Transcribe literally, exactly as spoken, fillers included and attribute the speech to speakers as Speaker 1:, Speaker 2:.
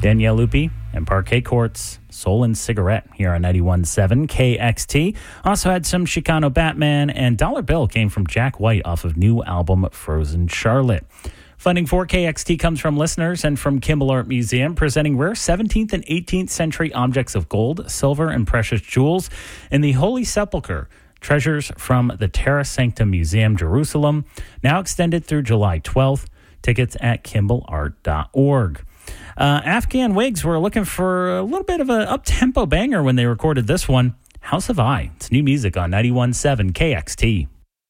Speaker 1: Danielle Lupi and Parquet Courts, Soul and Cigarette here on ninety-one point seven K X T. Also had some Chicano Batman, and Dollar Bill came from Jack White off of new album Frozen Charlotte. Funding for K X T comes from listeners and from Kimball Art Museum, presenting rare seventeenth and eighteenth century objects of gold, silver, and precious jewels in the Holy Sepulchre. Treasures from the Terra Sancta Museum, Jerusalem, now extended through July twelfth. Tickets at kimball art dot org. Uh, Afghan Wigs were looking for a little bit of an up-tempo banger when they recorded this one, House of I. It's new music on ninety-one point seven K X T.